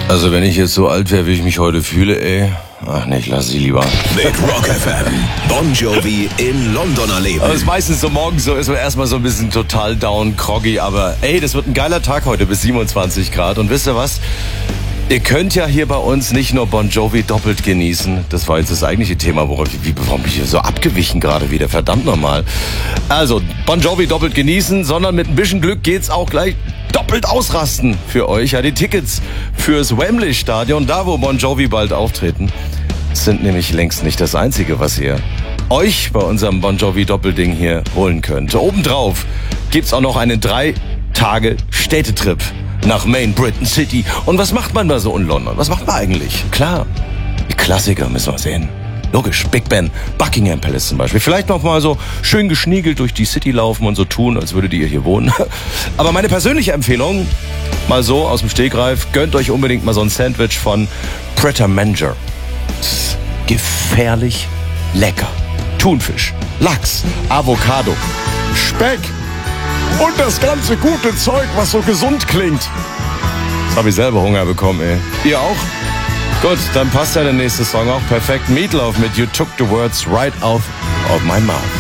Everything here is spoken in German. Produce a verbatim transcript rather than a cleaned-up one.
Also wenn ich jetzt so alt wäre, wie ich mich heute fühle, ey. Ach nee, ich lass sie lieber. Mit Rock F M. Bon Jovi in London erleben. Das ist meistens so morgens so, ist man erstmal so ein bisschen total down, groggy, aber ey, das wird ein geiler Tag heute bis siebenundzwanzig Grad. Und wisst ihr was? Ihr könnt ja hier bei uns nicht nur Bon Jovi doppelt genießen. Das war jetzt das eigentliche Thema, worauf ich, wie, warum bin ich hier so abgewichen gerade wieder? Verdammt nochmal. Also, Bon Jovi doppelt genießen, sondern mit ein bisschen Glück geht's auch gleich doppelt ausrasten für euch. Ja, die Tickets fürs Wembley-Stadion, da wo Bon Jovi bald auftreten, sind nämlich längst nicht das Einzige, was ihr euch bei unserem Bon Jovi Doppelding hier holen könnt. Obendrauf gibt's auch noch einen drei Tage Städtetrip nach Main Britain City. Und was macht man da so in London? Was macht man eigentlich? Klar, die Klassiker müssen wir sehen. Logisch, Big Ben, Buckingham Palace zum Beispiel. Vielleicht noch mal so schön geschniegelt durch die City laufen und so tun, als würdet ihr hier wohnen. Aber meine persönliche Empfehlung, mal so aus dem Stegreif, gönnt euch unbedingt mal so ein Sandwich von Pret a Manger. Gefährlich lecker. Thunfisch, Lachs, Avocado, Speck und das ganze gute Zeug, was so gesund klingt. Jetzt habe ich selber Hunger bekommen, ey. Ihr auch? Gut, dann passt ja der nächste Song auch perfekt. Meatloaf mit You Took the Words Right Out of My Mouth.